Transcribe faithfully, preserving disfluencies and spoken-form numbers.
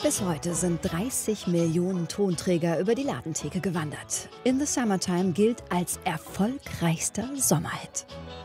Bis heute sind dreißig Millionen Tonträger über die Ladentheke gewandert. In the Summertime gilt als erfolgreichster Sommerhit.